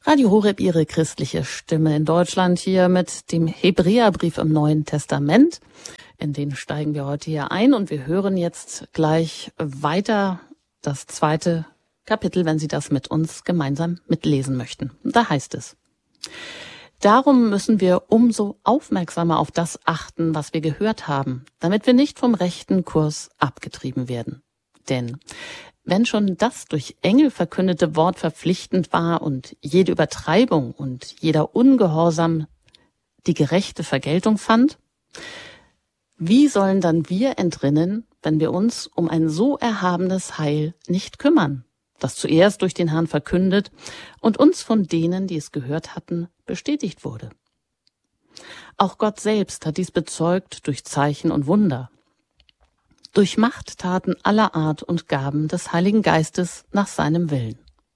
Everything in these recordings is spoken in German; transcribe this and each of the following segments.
Radio Horeb, Ihre christliche Stimme in Deutschland, hier mit dem Hebräerbrief im Neuen Testament. In den steigen wir heute hier ein und wir hören jetzt gleich weiter das 2. Kapitel, wenn Sie das mit uns gemeinsam mitlesen möchten. Da heißt es: Darum müssen wir umso aufmerksamer auf das achten, was wir gehört haben, damit wir nicht vom rechten Kurs abgetrieben werden. Denn wenn schon das durch Engel verkündete Wort verpflichtend war und jede Übertreibung und jeder Ungehorsam die gerechte Vergeltung fand, wie sollen dann wir entrinnen, wenn wir uns um ein so erhabenes Heil nicht kümmern, das zuerst durch den Herrn verkündet und uns von denen, die es gehört hatten, bestätigt wurde? Auch Gott selbst hat dies bezeugt durch Zeichen und Wunder, durch Machttaten aller Art und Gaben des Heiligen Geistes nach seinem Willen.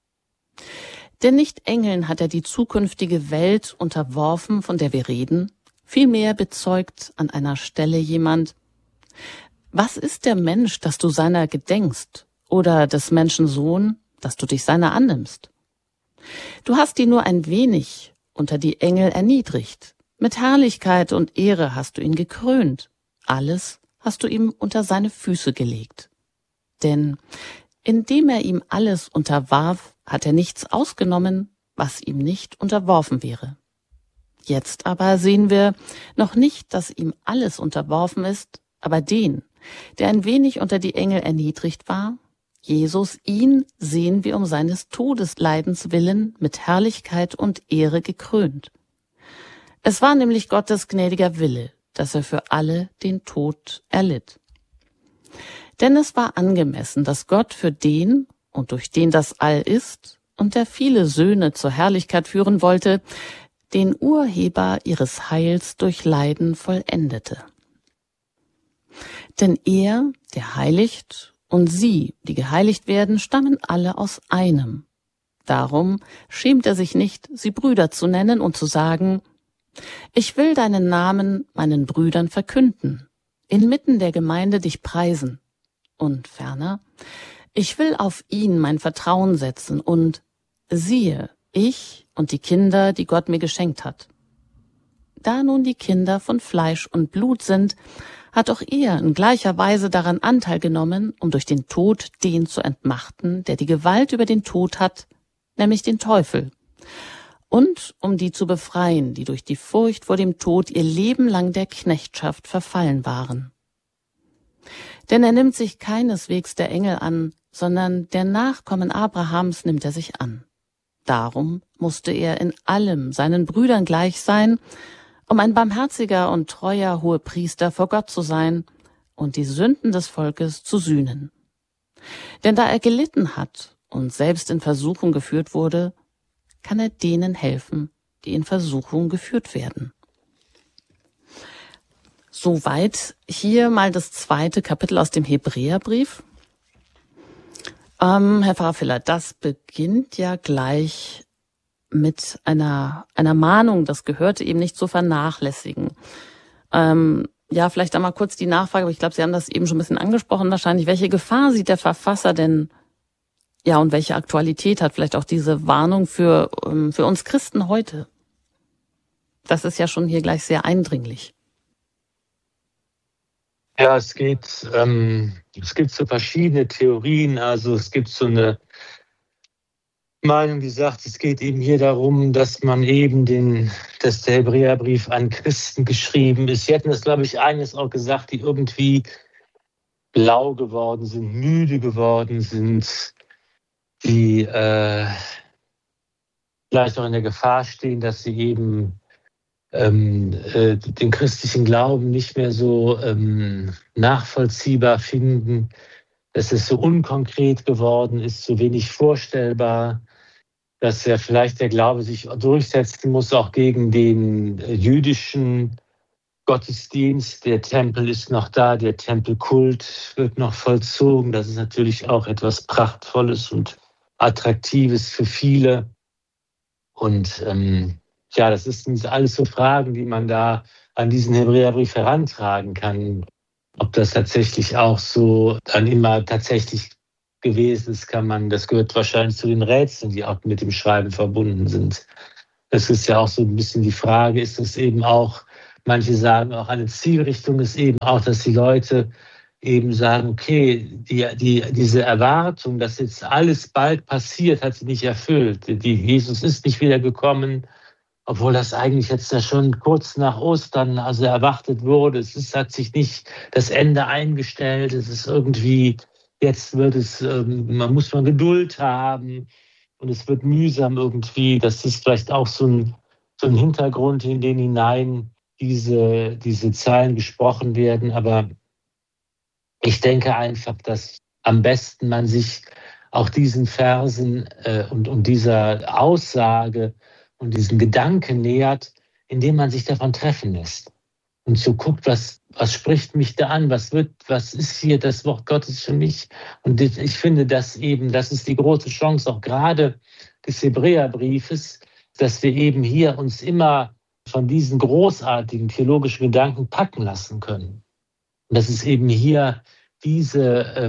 Denn nicht Engeln hat er die zukünftige Welt unterworfen, von der wir reden, vielmehr bezeugt an einer Stelle jemand: Was ist der Mensch, dass du seiner gedenkst, oder des Menschen Sohn, dass du dich seiner annimmst? Du hast ihn nur ein wenig unter die Engel erniedrigt, mit Herrlichkeit und Ehre hast du ihn gekrönt, alles hast du ihm unter seine Füße gelegt. Denn indem er ihm alles unterwarf, hat er nichts ausgenommen, was ihm nicht unterworfen wäre. Jetzt aber sehen wir noch nicht, dass ihm alles unterworfen ist, aber den, der ein wenig unter die Engel erniedrigt war, Jesus, ihn sehen wir um seines Todesleidens willen mit Herrlichkeit und Ehre gekrönt. Es war nämlich Gottes gnädiger Wille, dass er für alle den Tod erlitt. Denn es war angemessen, dass Gott für den, und durch den das All ist, und der viele Söhne zur Herrlichkeit führen wollte, den Urheber ihres Heils durch Leiden vollendete. Denn er, der heiligt, und sie, die geheiligt werden, stammen alle aus einem. Darum schämt er sich nicht, sie Brüder zu nennen und zu sagen: Ich will deinen Namen meinen Brüdern verkünden, inmitten der Gemeinde dich preisen. Und ferner: Ich will auf ihn mein Vertrauen setzen und siehe, ich und die Kinder, die Gott mir geschenkt hat. Da nun die Kinder von Fleisch und Blut sind, hat auch er in gleicher Weise daran Anteil genommen, um durch den Tod den zu entmachten, der die Gewalt über den Tod hat, nämlich den Teufel, und um die zu befreien, die durch die Furcht vor dem Tod ihr Leben lang der Knechtschaft verfallen waren. Denn er nimmt sich keineswegs der Engel an, sondern der Nachkommen Abrahams nimmt er sich an. Darum musste er in allem seinen Brüdern gleich sein, um ein barmherziger und treuer Hohepriester vor Gott zu sein und die Sünden des Volkes zu sühnen. Denn da er gelitten hat und selbst in Versuchung geführt wurde, kann er denen helfen, die in Versuchung geführt werden. Soweit hier mal das 2. Kapitel aus dem Hebräerbrief. Herr Pfarrer Filler, das beginnt ja gleich mit einer Mahnung, das gehörte eben nicht zu vernachlässigen. Ja, vielleicht einmal kurz die Nachfrage, aber ich glaube, Sie haben das eben schon ein bisschen angesprochen wahrscheinlich. Welche Gefahr sieht der Verfasser denn, ja, und welche Aktualität hat vielleicht auch diese Warnung für uns Christen heute? Das ist ja schon hier gleich sehr eindringlich. Ja, es gibt so verschiedene Theorien. Also es gibt so eine Meinung, die sagt, es geht eben hier darum, dass man eben dass der Hebräerbrief an Christen geschrieben ist. Sie hatten das, glaube ich, eines auch gesagt, die irgendwie blau geworden sind, müde geworden sind, die vielleicht auch in der Gefahr stehen, dass sie eben den christlichen Glauben nicht mehr so nachvollziehbar finden, dass es so unkonkret geworden ist, so wenig vorstellbar, dass ja vielleicht der Glaube sich durchsetzen muss, auch gegen den jüdischen Gottesdienst. Der Tempel ist noch da, der Tempelkult wird noch vollzogen. Das ist natürlich auch etwas Prachtvolles und Attraktives für viele. Und das sind alles so Fragen, die man da an diesen Hebräerbrief herantragen kann. Ob das tatsächlich auch so dann immer tatsächlich gewesen ist, das gehört wahrscheinlich zu den Rätseln, die auch mit dem Schreiben verbunden sind. Das ist ja auch so ein bisschen die Frage, ist es eben auch, manche sagen auch, eine Zielrichtung ist eben auch, dass die Leute eben sagen, okay, diese Erwartung, dass jetzt alles bald passiert, hat sie nicht erfüllt. Jesus ist nicht wieder gekommen, obwohl das eigentlich jetzt ja schon kurz nach Ostern also erwartet wurde. Hat sich nicht das Ende eingestellt. Es ist irgendwie, jetzt wird es, man muss Geduld haben und es wird mühsam irgendwie. Das ist vielleicht auch so ein Hintergrund, in den hinein diese Zeilen gesprochen werden. Aber ich denke einfach, dass am besten man sich auch diesen Versen und dieser Aussage und diesen Gedanken nähert, indem man sich davon treffen lässt und so guckt, was spricht mich da an, was ist hier das Wort Gottes für mich? Und ich finde, das ist die große Chance auch gerade des Hebräerbriefes, dass wir eben hier uns immer von diesen großartigen theologischen Gedanken packen lassen können. Und das ist eben hier dieser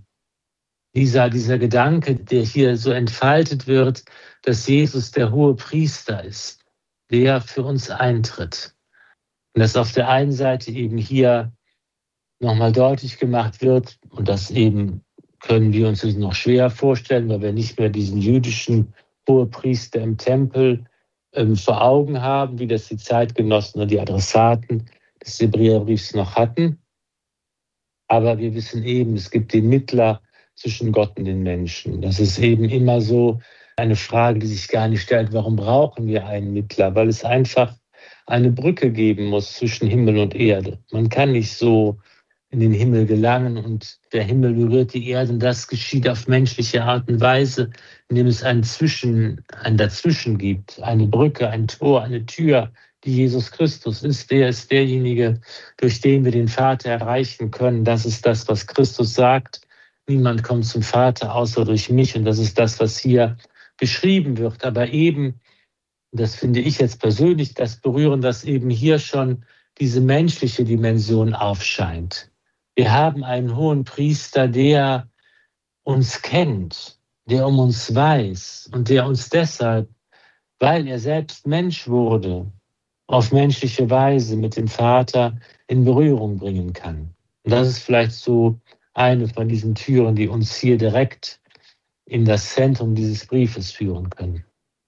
Gedanke, der hier so entfaltet wird, dass Jesus der hohe Priester ist, der für uns eintritt. Und dass auf der einen Seite eben hier nochmal deutlich gemacht wird, und das eben können wir uns noch schwer vorstellen, weil wir nicht mehr diesen jüdischen Hohepriester im Tempel vor Augen haben, wie das die Zeitgenossen und die Adressaten des Hebräerbriefs noch hatten. Aber wir wissen eben, es gibt den Mittler zwischen Gott und den Menschen. Das ist eben immer so eine Frage, die sich gar nicht stellt, warum brauchen wir einen Mittler? Weil es einfach eine Brücke geben muss zwischen Himmel und Erde. Man kann nicht so in den Himmel gelangen und der Himmel berührt die Erde und das geschieht auf menschliche Art und Weise, indem es ein Dazwischen gibt, eine Brücke, ein Tor, eine Tür, die Jesus Christus ist. Der ist derjenige, durch den wir den Vater erreichen können. Das ist das, was Christus sagt. Niemand kommt zum Vater außer durch mich. Und das ist das, was hier beschrieben wird. Aber eben, das finde ich jetzt persönlich das Berühren, dass eben hier schon diese menschliche Dimension aufscheint. Wir haben einen hohen Priester, der uns kennt, der um uns weiß und der uns deshalb, weil er selbst Mensch wurde, auf menschliche Weise mit dem Vater in Berührung bringen kann. Und das ist vielleicht so eine von diesen Türen, die uns hier direkt in das Zentrum dieses Briefes führen können.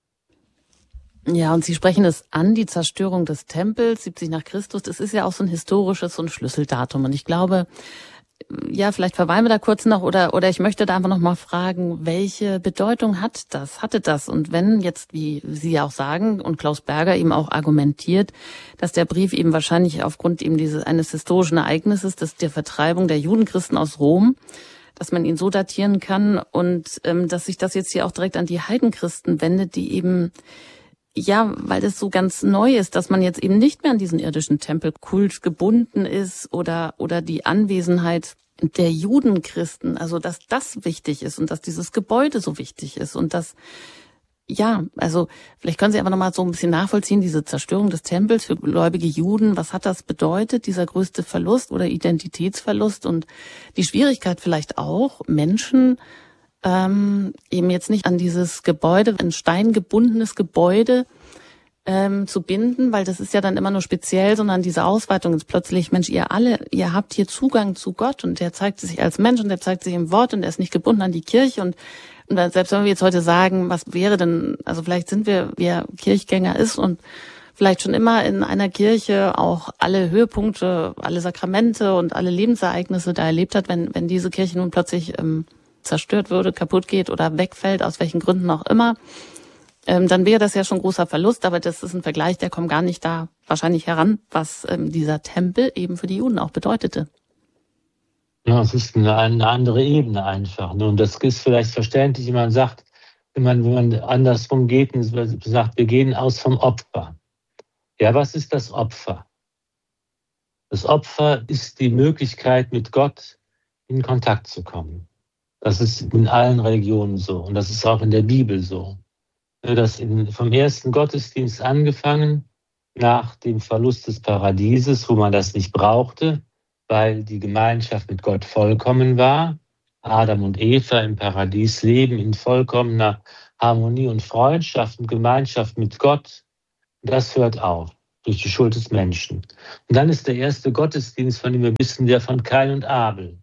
Ja, und Sie sprechen es an, die Zerstörung des Tempels, 70 nach Christus, das ist ja auch so ein historisches, so ein Schlüsseldatum. Und ich glaube, ja, vielleicht verweilen wir da kurz noch oder ich möchte da einfach noch mal fragen, welche Bedeutung hatte das? Und wenn jetzt, wie Sie ja auch sagen und Klaus Berger eben auch argumentiert, dass der Brief eben wahrscheinlich aufgrund eben eines historischen Ereignisses, der Vertreibung der Judenchristen aus Rom, dass man ihn so datieren kann und dass sich das jetzt hier auch direkt an die Heidenchristen wendet, die eben, ja, weil das so ganz neu ist, dass man jetzt eben nicht mehr an diesen irdischen Tempelkult gebunden ist oder die Anwesenheit der Judenchristen, also dass das wichtig ist und dass dieses Gebäude so wichtig ist und dass, ja, also vielleicht können Sie einfach nochmal so ein bisschen nachvollziehen, diese Zerstörung des Tempels für gläubige Juden, was hat das bedeutet, dieser größte Verlust oder Identitätsverlust und die Schwierigkeit vielleicht auch, Menschen eben jetzt nicht an dieses Gebäude, ein steingebundenes Gebäude zu binden, weil das ist ja dann immer nur speziell, sondern diese Ausweitung ist plötzlich, Mensch, ihr habt hier Zugang zu Gott und der zeigt sich als Mensch und der zeigt sich im Wort und er ist nicht gebunden an die Kirche und selbst wenn wir jetzt heute sagen, was wäre denn, also vielleicht sind wer Kirchgänger ist und vielleicht schon immer in einer Kirche auch alle Höhepunkte, alle Sakramente und alle Lebensereignisse da erlebt hat, wenn diese Kirche nun plötzlich zerstört würde, kaputt geht oder wegfällt, aus welchen Gründen auch immer, dann wäre das ja schon ein großer Verlust, aber das ist ein Vergleich, der kommt gar nicht da wahrscheinlich heran, was dieser Tempel eben für die Juden auch bedeutete. Ja, es ist eine andere Ebene einfach. Und das ist vielleicht verständlich, wenn man sagt, wenn man andersrum geht und sagt, wir gehen aus vom Opfer. Ja, was ist das Opfer? Das Opfer ist die Möglichkeit, mit Gott in Kontakt zu kommen. Das ist in allen Religionen so und das ist auch in der Bibel so. Das vom ersten Gottesdienst angefangen, nach dem Verlust des Paradieses, wo man das nicht brauchte, weil die Gemeinschaft mit Gott vollkommen war, Adam und Eva im Paradies leben in vollkommener Harmonie und Freundschaft und Gemeinschaft mit Gott. Das hört auf durch die Schuld des Menschen. Und dann ist der erste Gottesdienst, von dem wir wissen, der von Kain und Abel.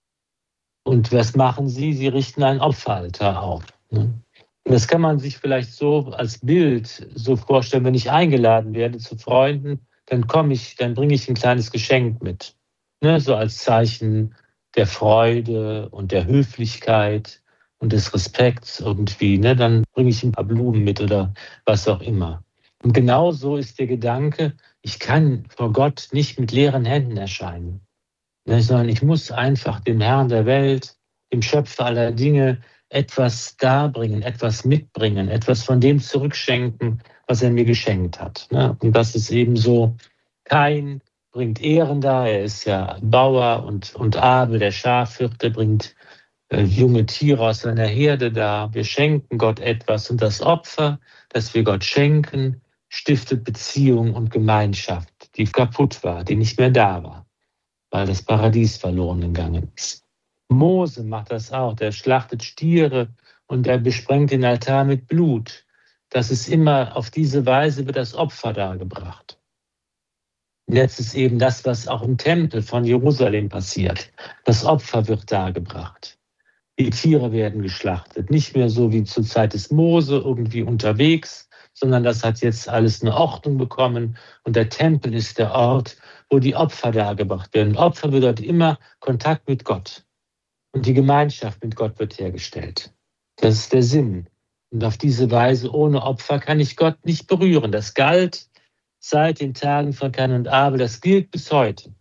Und was machen sie? Sie richten ein Opferaltar auf. Und das kann man sich vielleicht so als Bild so vorstellen, wenn ich eingeladen werde zu Freunden, dann bringe ich ein kleines Geschenk mit. So als Zeichen der Freude und der Höflichkeit und des Respekts irgendwie. Dann bringe ich ein paar Blumen mit oder was auch immer. Und genau so ist der Gedanke, ich kann vor Gott nicht mit leeren Händen erscheinen, sondern ich muss einfach dem Herrn der Welt, dem Schöpfer aller Dinge, etwas darbringen, etwas mitbringen, etwas von dem zurückschenken, was er mir geschenkt hat. Und das ist eben so, Kain bringt Ehren dar, er ist ja Bauer, und Abel, der Schafhirte, bringt junge Tiere aus seiner Herde dar. Wir schenken Gott etwas und das Opfer, das wir Gott schenken, stiftet Beziehung und Gemeinschaft, die kaputt war, die nicht mehr da war, weil das Paradies verloren gegangen ist. Mose macht das auch, der schlachtet Stiere und er besprengt den Altar mit Blut. Das ist immer, auf diese Weise wird das Opfer dargebracht. Jetzt ist eben das, was auch im Tempel von Jerusalem passiert. Das Opfer wird dargebracht. Die Tiere werden geschlachtet. Nicht mehr so wie zur Zeit des Mose irgendwie unterwegs, sondern das hat jetzt alles eine Ordnung bekommen. Und der Tempel ist der Ort, wo die Opfer dargebracht werden. Opfer bedeutet immer Kontakt mit Gott. Und die Gemeinschaft mit Gott wird hergestellt. Das ist der Sinn. Und auf diese Weise, ohne Opfer, kann ich Gott nicht berühren. Das galt seit den Tagen von Kain und Abel, das gilt bis heute.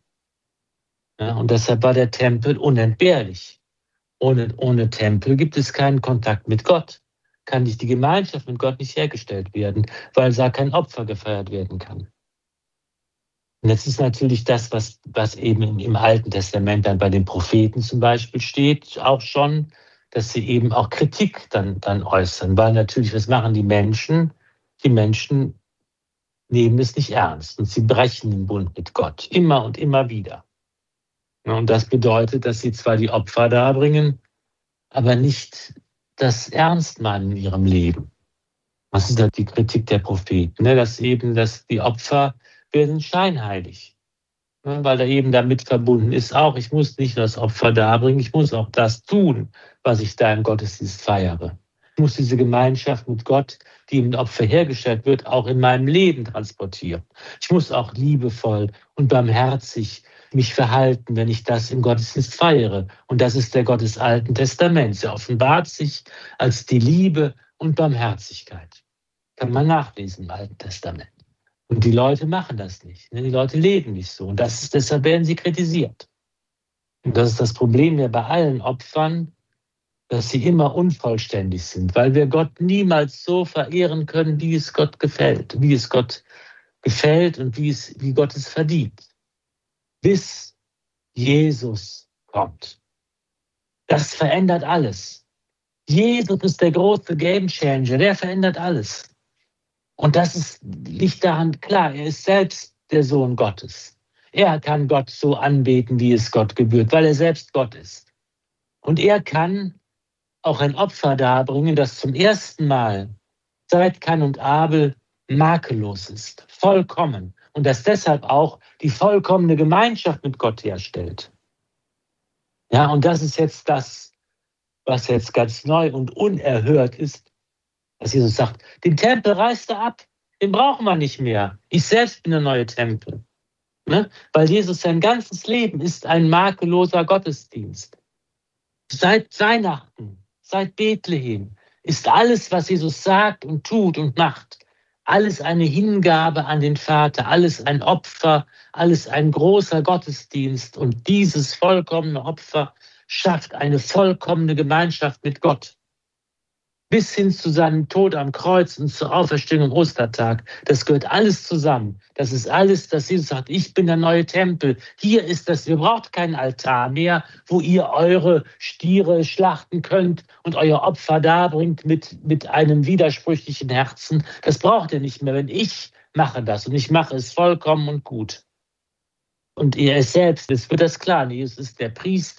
Und deshalb war der Tempel unentbehrlich. Ohne Tempel gibt es keinen Kontakt mit Gott. Kann die Gemeinschaft mit Gott nicht hergestellt werden, weil da kein Opfer gefeiert werden kann. Und jetzt ist natürlich das, was eben im Alten Testament dann bei den Propheten zum Beispiel steht, auch schon, dass sie eben auch Kritik dann äußern. Weil natürlich, was machen die Menschen? Die Menschen nehmen es nicht ernst und sie brechen den Bund mit Gott, immer und immer wieder. Und das bedeutet, dass sie zwar die Opfer darbringen, aber nicht das ernst meinen in ihrem Leben. Was ist da die Kritik der Propheten? Dass die Opfer werden scheinheilig. Weil da eben damit verbunden ist auch, ich muss nicht nur das Opfer darbringen, ich muss auch das tun, was ich da im Gottesdienst feiere. Ich muss diese Gemeinschaft mit Gott, die im Opfer hergestellt wird, auch in meinem Leben transportieren. Ich muss auch liebevoll und barmherzig mich verhalten, wenn ich das im Gottesdienst feiere. Und das ist der Gott des Alten Testaments. Er offenbart sich als die Liebe und Barmherzigkeit. Kann man nachlesen im Alten Testament. Und die Leute machen das nicht. Die Leute leben nicht so. Und deshalb werden sie kritisiert. Und das ist das Problem ja bei allen Opfern, dass sie immer unvollständig sind, weil wir Gott niemals so verehren können, wie es Gott gefällt, und wie Gott es verdient. Bis Jesus kommt. Das verändert alles. Jesus ist der große Gamechanger, der verändert alles. Und liegt daran, klar, er ist selbst der Sohn Gottes. Er kann Gott so anbeten, wie es Gott gebührt, weil er selbst Gott ist. Und er kann auch ein Opfer darbringen, das zum ersten Mal seit Kain und Abel makellos ist, vollkommen. Und das deshalb auch die vollkommene Gemeinschaft mit Gott herstellt. Ja, und das ist jetzt das, was jetzt ganz neu und unerhört ist, dass Jesus sagt, den Tempel reißt er ab, den brauchen wir nicht mehr. Ich selbst bin der neue Tempel. Weil Jesus sein ganzes Leben ist ein makelloser Gottesdienst. Seit Weihnachten, seit Bethlehem ist alles, was Jesus sagt und tut und macht, alles eine Hingabe an den Vater, alles ein Opfer, alles ein großer Gottesdienst. Und dieses vollkommene Opfer schafft eine vollkommene Gemeinschaft mit Gott. Bis hin zu seinem Tod am Kreuz und zur Auferstehung am Ostertag. Das gehört alles zusammen. Das ist alles, dass Jesus sagt, ich bin der neue Tempel. Hier ist das, ihr braucht keinen Altar mehr, wo ihr eure Stiere schlachten könnt und euer Opfer darbringt mit einem widersprüchlichen Herzen. Das braucht ihr nicht mehr, wenn ich mache das. Und ich mache es vollkommen und gut. Und er ist selbst, es wird das klar, Jesus ist der Priester,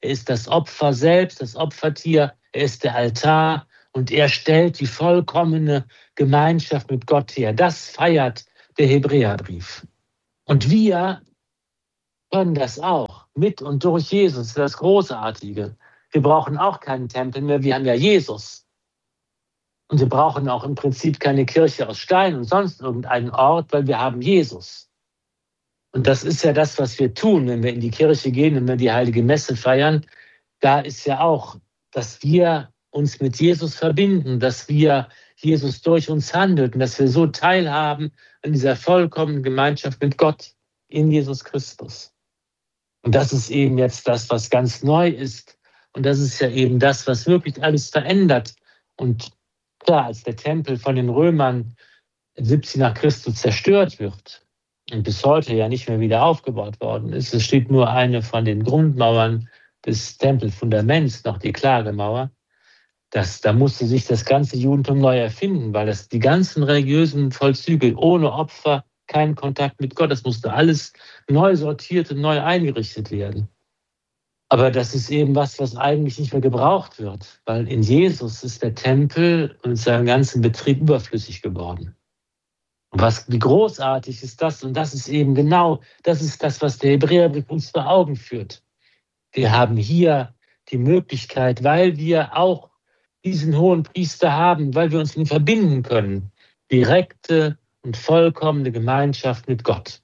Er ist das Opfer selbst, das Opfertier. Er ist der Altar und er stellt die vollkommene Gemeinschaft mit Gott her. Das feiert der Hebräerbrief. Und wir können das auch mit und durch Jesus. Das ist das Großartige. Wir brauchen auch keinen Tempel mehr. Wir haben ja Jesus. Und wir brauchen auch im Prinzip keine Kirche aus Stein und sonst irgendeinen Ort, weil wir haben Jesus. Und das ist ja das, was wir tun, wenn wir in die Kirche gehen, wenn wir die Heilige Messe feiern. Da ist ja auch, dass wir uns mit Jesus verbinden, dass wir Jesus durch uns handelt und dass wir so teilhaben an dieser vollkommenen Gemeinschaft mit Gott in Jesus Christus. Und das ist eben jetzt das, was ganz neu ist. Und das ist ja eben das, was wirklich alles verändert. Und klar, als der Tempel von den Römern 70 nach Christus zerstört wird und bis heute ja nicht mehr wieder aufgebaut worden ist, es steht nur eine von den Grundmauern des Tempelfundaments, noch die Klagemauer, da musste sich das ganze Judentum neu erfinden, weil das die ganzen religiösen Vollzüge ohne Opfer, keinen Kontakt mit Gott, das musste alles neu sortiert und neu eingerichtet werden. Aber das ist eben was eigentlich nicht mehr gebraucht wird, weil in Jesus ist der Tempel und seinen ganzen Betrieb überflüssig geworden. Und wie großartig ist das? Und das ist eben genau, das ist das, was der Hebräerbrief uns vor Augen führt. Wir haben hier die Möglichkeit, weil wir auch diesen hohen Priester haben, weil wir uns mit ihm verbinden können, direkte und vollkommene Gemeinschaft mit Gott.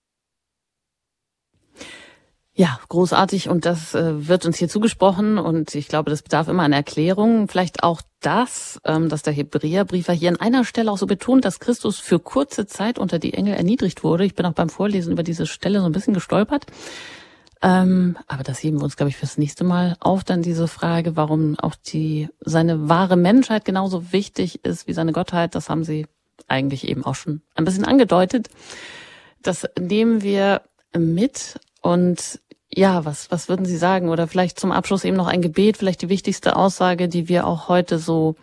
Ja, großartig. Und das wird uns hier zugesprochen. Und ich glaube, das bedarf immer einer Erklärung. Vielleicht auch das, dass der Hebräerbriefer hier an einer Stelle auch so betont, dass Christus für kurze Zeit unter die Engel erniedrigt wurde. Ich bin auch beim Vorlesen über diese Stelle so ein bisschen gestolpert. Aber das heben wir uns, glaube ich, fürs nächste Mal auf, dann diese Frage, warum auch seine wahre Menschheit genauso wichtig ist wie seine Gottheit. Das haben Sie eigentlich eben auch schon ein bisschen angedeutet. Das nehmen wir mit. Und ja, was würden Sie sagen? Oder vielleicht zum Abschluss eben noch ein Gebet, vielleicht die wichtigste Aussage, die wir auch heute so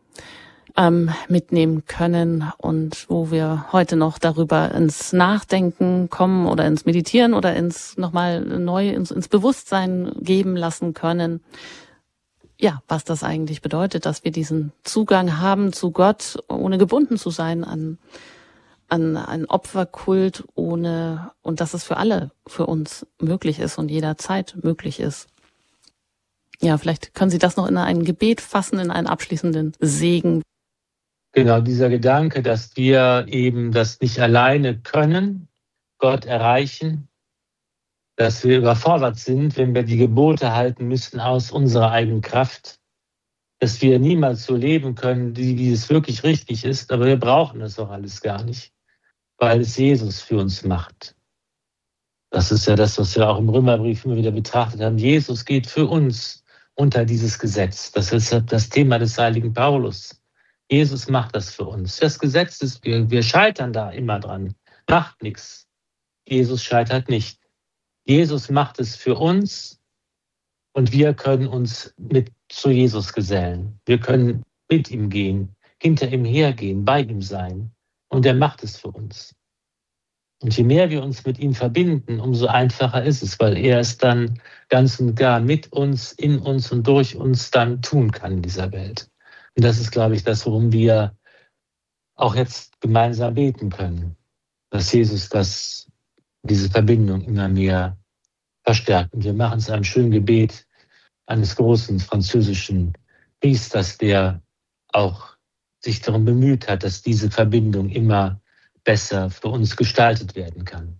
mitnehmen können und wo wir heute noch darüber ins Nachdenken kommen oder ins Meditieren oder ins nochmal neu ins Bewusstsein geben lassen können. Ja, was das eigentlich bedeutet, dass wir diesen Zugang haben zu Gott, ohne gebunden zu sein an einen Opferkult, und dass es für alle, für uns möglich ist und jederzeit möglich ist. Ja, vielleicht können Sie das noch in ein Gebet fassen, in einen abschließenden Segen. Genau, dieser Gedanke, dass wir eben das nicht alleine können, Gott erreichen, dass wir überfordert sind, wenn wir die Gebote halten müssen aus unserer eigenen Kraft, dass wir niemals so leben können, wie es wirklich richtig ist, aber wir brauchen das auch alles gar nicht, weil es Jesus für uns macht. Das ist ja das, was wir auch im Römerbrief immer wieder betrachtet haben. Jesus geht für uns unter dieses Gesetz. Das ist das Thema des heiligen Paulus. Jesus macht das für uns. Das Gesetz ist, wir scheitern da immer dran. Macht nichts. Jesus scheitert nicht. Jesus macht es für uns und wir können uns mit zu Jesus gesellen. Wir können mit ihm gehen, hinter ihm hergehen, bei ihm sein. Und er macht es für uns. Und je mehr wir uns mit ihm verbinden, umso einfacher ist es, weil er es dann ganz und gar mit uns, in uns und durch uns dann tun kann in dieser Welt. Und das ist, glaube ich, das, worum wir auch jetzt gemeinsam beten können, dass Jesus diese Verbindung immer mehr verstärkt. Und wir machen es einem schönen Gebet eines großen französischen Priesters, der auch sich darum bemüht hat, dass diese Verbindung immer besser für uns gestaltet werden kann.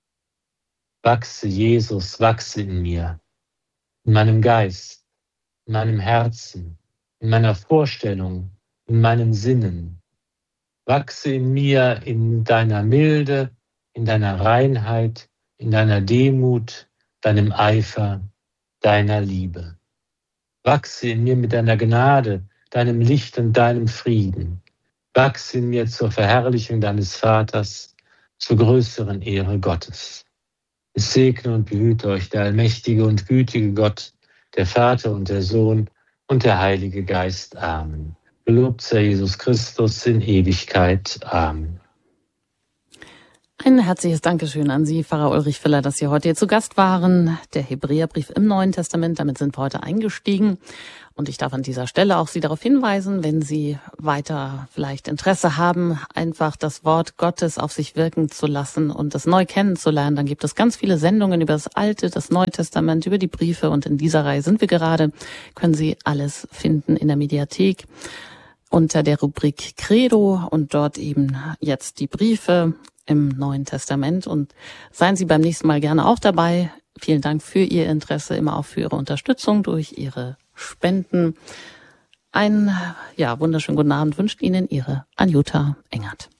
Wachse, Jesus, wachse in mir, in meinem Geist, in meinem Herzen, in meiner Vorstellung, in meinen Sinnen. Wachse in mir in deiner Milde, in deiner Reinheit, in deiner Demut, deinem Eifer, deiner Liebe. Wachse in mir mit deiner Gnade, deinem Licht und deinem Frieden. Wachse in mir zur Verherrlichung deines Vaters, zur größeren Ehre Gottes. Es segne und behüte euch der allmächtige und gütige Gott, der Vater und der Sohn und der Heilige Geist. Amen. Gelobt sei Jesus Christus in Ewigkeit. Amen. Ein herzliches Dankeschön an Sie, Pfarrer Ulrich Filler, dass Sie heute hier zu Gast waren. Der Hebräerbrief im Neuen Testament, damit sind wir heute eingestiegen. Und ich darf an dieser Stelle auch Sie darauf hinweisen, wenn Sie weiter vielleicht Interesse haben, einfach das Wort Gottes auf sich wirken zu lassen und es neu kennenzulernen, dann gibt es ganz viele Sendungen über das Alte, das Neue Testament, über die Briefe. Und in dieser Reihe sind wir gerade, können Sie alles finden in der Mediathek unter der Rubrik Credo und dort eben jetzt die Briefe im Neuen Testament. Und seien Sie beim nächsten Mal gerne auch dabei. Vielen Dank für Ihr Interesse, immer auch für Ihre Unterstützung durch Ihre Spenden. Einen wunderschönen guten Abend wünscht Ihnen Ihre Anjuta Engert.